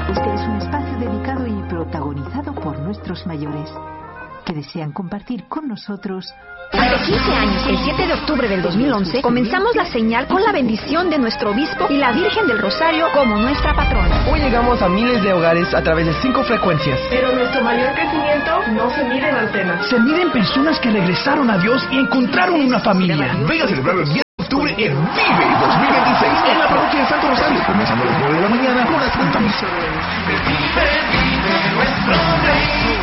Este es un espacio dedicado y protagonizado por nuestros mayores, que desean compartir con nosotros. Hace 15 años, el 7 de octubre del 2011, comenzamos la señal con la bendición de nuestro obispo y la Virgen del Rosario como nuestra patrona. Hoy llegamos a miles de hogares a través de 5 frecuencias. Pero nuestro mayor crecimiento no se mide en antenas. Se mide en personas que regresaron a Dios y encontraron una familia. Venga a celebrar el 10 de octubre en Vive 2026 en la parroquia de Santo Rosario, comenzando a las 9 de la mañana con la Santa Misa. Vive nuestro Rey.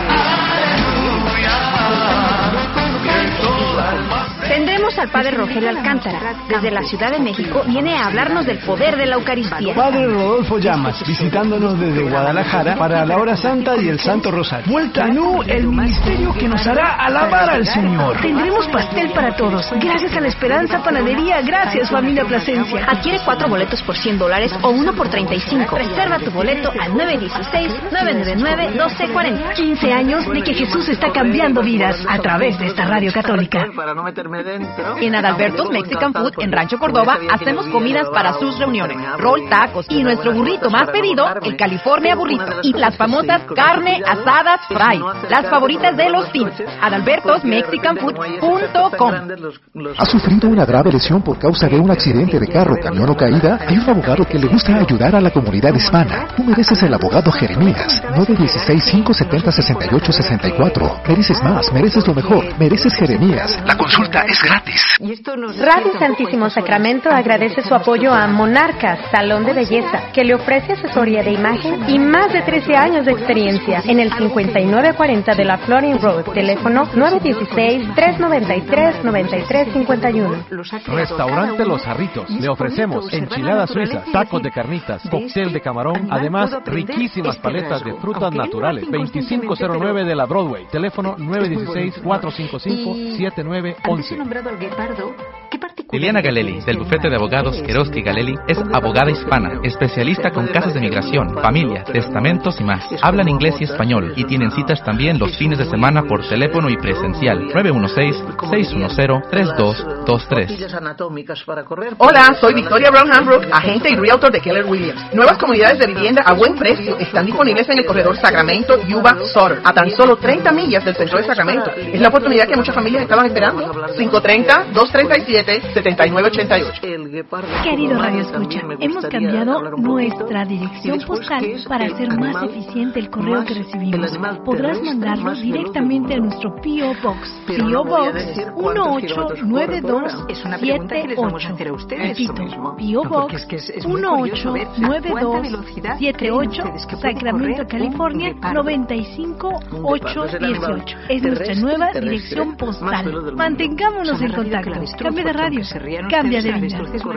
Tendremos al Padre Rogelio Alcántara. Desde la Ciudad de México viene a hablarnos del poder de la Eucaristía. Padre Rodolfo Llamas, visitándonos desde Guadalajara para la Hora Santa y el Santo Rosario. Vuelta Nu, el ministerio que nos hará alabar al Señor. Tendremos pastel para todos. Gracias a la Esperanza Panadería. Gracias, familia Plasencia. Adquiere 4 boletos por $100 o 1 por $35. Reserva tu boleto al 916-999-1240. 15 años de que Jesús está cambiando vidas a través de esta radio católica. En Adalberto's Mexican Food en Rancho Córdoba hacemos comidas para sus reuniones, roll, tacos y nuestro burrito más pedido, el California Burrito, y las famosas carne asadas fry, las favoritas de los teens. adalbertosmexicanfood.com. ¿Has sufrido una grave lesión por causa de un accidente de carro, camión o caída? Hay un abogado que le gusta ayudar a la comunidad hispana. Tú mereces el abogado Jeremías. 916-570-6864. Mereces más, mereces lo mejor, mereces Jeremías. La consulta es gratis. Radio Santísimo Sacramento agradece su apoyo a Monarcas, Salón de Belleza, que le ofrece asesoría de imagen y más de 13 años de experiencia en el 5940 de la Florin Road, teléfono 916-393-9351. Restaurante Los Jarritos. Le ofrecemos enchiladas suizas, tacos de carnitas, cóctel de camarón, además riquísimas paletas de frutas naturales. 2509 de la Broadway, teléfono 916-455-7911. Liliana Galelli, del bufete de abogados Eroski Galelli, es abogada hispana, especialista con casos de migración, familia, testamentos y más. Hablan inglés y español y tienen citas también los fines de semana por teléfono y presencial. 916-610-3223. Hola, soy Victoria Brown Hambrook, agente y realtor de Keller Williams. Nuevas comunidades de vivienda a buen precio están disponibles en el corredor Sacramento, Yuba, Sutter, a tan solo 30 millas del centro de Sacramento. Es la oportunidad que muchas familias estaban esperando. 530-237-7988. Querido Radio Escucha, hemos cambiado nuestra dirección postal para hacer más eficiente el correo que recibimos. Podrás mandarlo directamente a nuestro P.O. Box. P.O. Box 189278. Repito, P.O. Box 189278, Sacramento, California 95818. Es nuestra nueva dirección postal. Mantengámonos en contacto. Cambia de radio, cambia de vida.